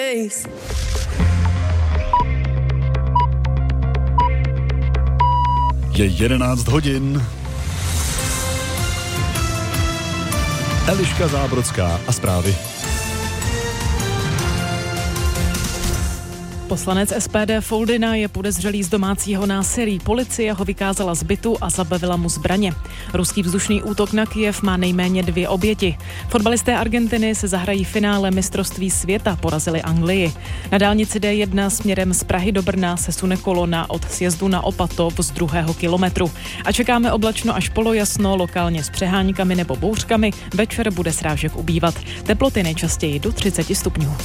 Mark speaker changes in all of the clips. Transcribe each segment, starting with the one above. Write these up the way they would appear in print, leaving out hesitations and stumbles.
Speaker 1: face.
Speaker 2: Je 11 hodin. Eliška Zábrodská a zprávy.
Speaker 3: Poslanec SPD Foldyna je podezřelý z domácího násilí. Policie ho vykázala z bytu a zabavila mu zbraně. Ruský vzdušný útok na Kyjev má nejméně 2 oběti. Fotbalisté Argentiny se zahrají finále mistrovství světa, porazili Anglii. Na dálnici D1 směrem z Prahy do Brna se sune kolona od sjezdu na Opatov z 2. kilometru. A čekáme oblačno až polojasno, lokálně s přeháňkami nebo bouřkami. Večer bude srážek ubývat. Teploty nejčastěji do 30 stupňů.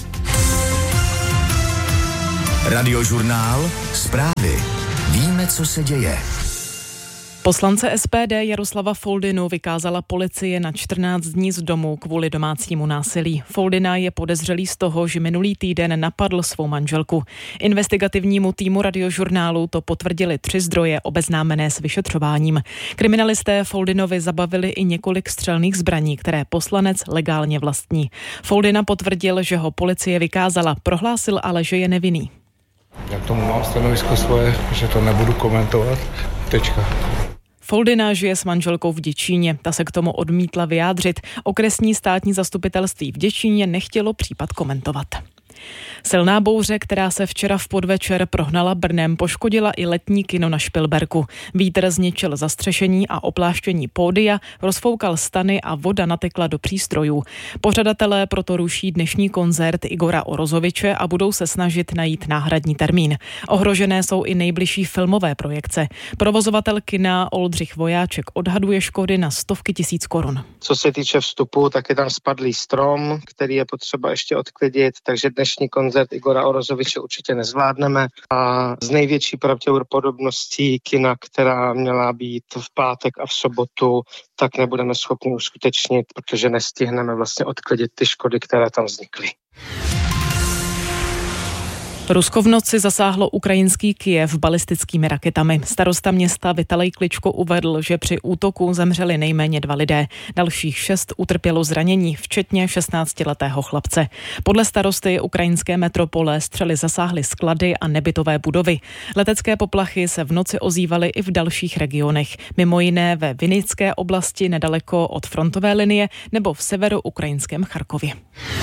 Speaker 4: Radiožurnál, zprávy. Víme, co se děje.
Speaker 3: Poslance SPD Jaroslava Foldynu vykázala policie na 14 dní z domu kvůli domácímu násilí. Foldyna je podezřelý z toho, že minulý týden napadl svou manželku. Investigativnímu týmu Radiožurnálu to potvrdili 3 zdroje obeznámené s vyšetřováním. Kriminalisté Foldynovi zabavili i několik střelných zbraní, které poslanec legálně vlastní. Foldyna potvrdil, že ho policie vykázala, prohlásil ale, že je nevinný.
Speaker 5: Já k tomu mám stanovisko svoje, že to nebudu komentovat. Tečka.
Speaker 3: Foldyna žije s manželkou v Děčíně. Ta se k tomu odmítla vyjádřit. Okresní státní zastupitelství v Děčíně nechtělo případ komentovat. Silná bouře, která se včera v podvečer prohnala Brnem, poškodila i letní kino na Špilberku. Vítr zničil zastřešení a opláštění pódia, rozfoukal stany a voda natekla do přístrojů. Pořadatelé proto ruší dnešní koncert Igora Orozoviče a budou se snažit najít náhradní termín. Ohrožené jsou i nejbližší filmové projekce. Provozovatel kina Oldřich Vojáček odhaduje škody na stovky tisíc korun.
Speaker 6: Co se týče vstupu, tak je tam spadlý strom, který je potřeba ještě odklidit, takže dnešní koncert Igora Orozoviče určitě nezvládneme a z největší pravděpodobností kina, která měla být v pátek a v sobotu, tak nebudeme schopni uskutečnit, protože nestihneme vlastně odklidit ty škody, které tam vznikly.
Speaker 3: Rusko v noci zasáhlo ukrajinský Kyjev balistickými raketami. Starosta města Vitalij Kličko uvedl, že při útoku zemřeli nejméně 2 lidé. Dalších 6 utrpělo zranění, včetně 16letého chlapce. Podle starosty ukrajinské metropole střely zasáhly sklady a nebytové budovy. Letecké poplachy se v noci ozývaly i v dalších regionech, mimo jiné ve Vinické oblasti nedaleko od frontové linie nebo v severoukrajinském Charkově.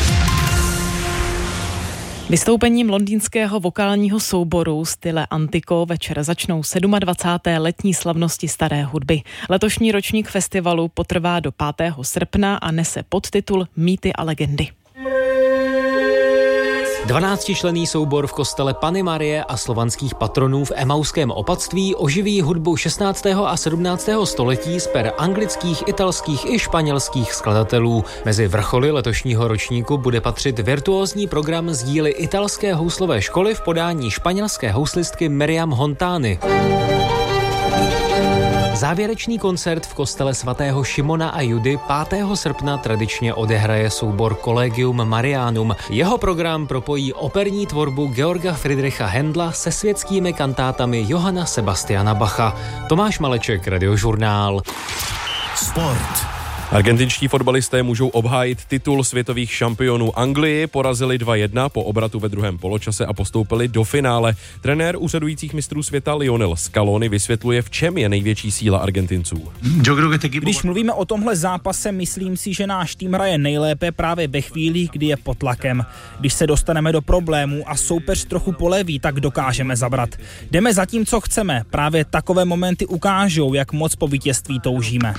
Speaker 3: Vystoupením londýnského vokálního souboru Stile Antico večer začnou 27. letní slavnosti staré hudby. Letošní ročník festivalu potrvá do 5. srpna a nese podtitul Mýty a legendy.
Speaker 7: 12členný soubor v kostele Panny Marie a slovanských patronů v Emauském opatství oživí hudbu 16. a 17. století z per anglických, italských i španělských skladatelů. Mezi vrcholy letošního ročníku bude patřit virtuózní program z díly italské houslové školy v podání španělské houslistky Miriam Hontány. Závěrečný koncert v kostele svatého Šimona a Judy 5. srpna tradičně odehraje soubor Collegium Marianum. Jeho program propojí operní tvorbu Georga Friedricha Händla se světskými kantátami Johanna Sebastiana Bacha. Tomáš Maleček, Radiožurnál.
Speaker 4: Sport.
Speaker 8: Argentinští fotbalisté můžou obhájit titul světových šampionů. Anglii porazili 2-1 po obratu ve druhém poločase a postoupili do finále. Trenér úřadujících mistrů světa Lionel Scaloni vysvětluje, v čem je největší síla Argentinců.
Speaker 9: Když mluvíme o tomhle zápase, myslím si, že náš tým hraje nejlépe právě ve chvíli, kdy je pod tlakem. Když se dostaneme do problémů a soupeř trochu poleví, tak dokážeme zabrat. Jdeme za tím, co chceme. Právě takové momenty ukážou, jak moc po vítězství toužíme.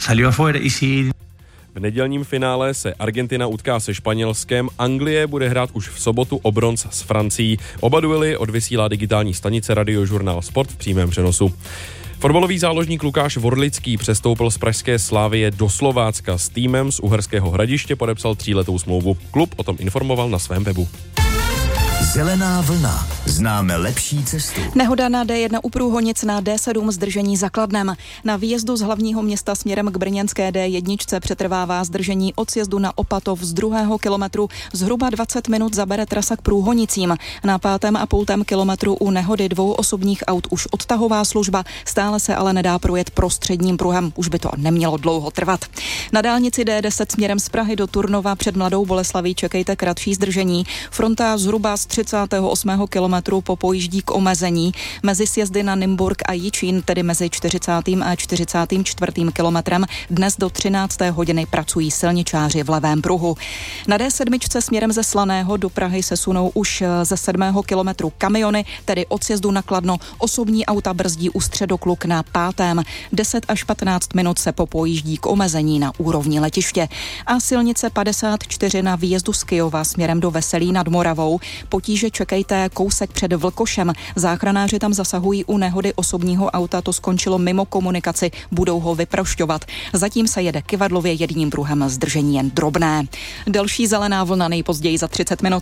Speaker 8: V nedělním finále se Argentina utká se Španělskem, Anglie bude hrát už v sobotu o bronz s Francií. Oba duely odvysílá digitální stanice Radiožurnál Sport v přímém přenosu. Fotbalový záložník Lukáš Vorlický přestoupil z pražské Slavie do Slovácka. S týmem z Uherského Hradiště podepsal 3letou smlouvu. Klub o tom informoval na svém webu.
Speaker 4: Zelená vlna. Známe lepší cestu.
Speaker 1: Nehoda na D1 u Průhonic na D7 zdržení za Kladnem. Na výjezdu z hlavního města směrem k brněnské D1 přetrvává zdržení od sjezdu na Opatov z 2. kilometru. Zhruba 20 minut zabere trasa k Průhonicím. Na 5,5 kilometru u nehody 2 osobních aut už odtahová služba, stále se ale nedá projet prostředním pruhem. Už by to nemělo dlouho trvat. Na dálnici D10 směrem z Prahy do Turnova před Mladou Boleslaví čekejte kratší zdržení. Fronta zhruba z 38. kilometru po pojíždí k omezení. Mezi sjezdy na Nymburk a Jičín, tedy mezi 40. a 44. kilometrem, dnes do 13. hodiny pracují silničáři v levém pruhu. Na D7 směrem ze Slaného do Prahy se sunou už ze 7. kilometru kamiony, tedy od sjezdu na Kladno. Osobní auta brzdí u Středokluk na 5. 10 až 15 minut se popojíždí k omezení na úrovni letiště. A silnice 54 na výjezdu z Kyjova směrem do Veselí nad Moravou. Potíže čekejte kousek před Vlkošem. Záchranáři tam zasahují u nehody osobního auta, to skončilo mimo komunikaci, budou ho vyprošťovat. Zatím se jede kyvadlově jedním pruhem, zdržení jen drobné. Další zelená vlna nejpozději za 30 minut.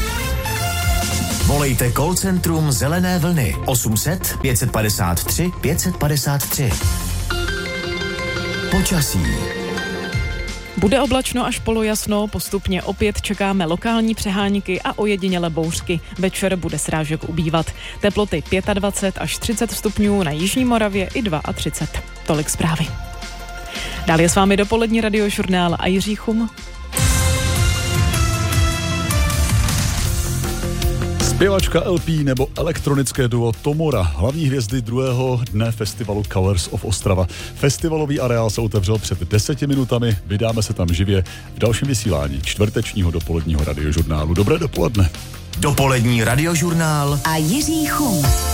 Speaker 4: Volejte call centrum Zelené vlny 800 553 553. Počasí.
Speaker 3: Bude oblačno až polojasno, postupně opět čekáme lokální přehánky a ojedinělé bouřky. Večer bude srážek ubývat. Teploty 25 až 30 stupňů na jižní Moravě i 32. Tolik zprávy. Dál je s vámi dopolední radiožurnál a Jiří Chum.
Speaker 2: Zpěvačka LP nebo elektronické duo Tomora, hlavní hvězdy druhého dne festivalu Colors of Ostrava. Festivalový areál se otevřel před 10 minutami, vydáme se tam živě v dalším vysílání čtvrtečního dopoledního radiožurnálu. Dobré dopoledne.
Speaker 4: Dopolední radiožurnál
Speaker 10: a Jiří Chum.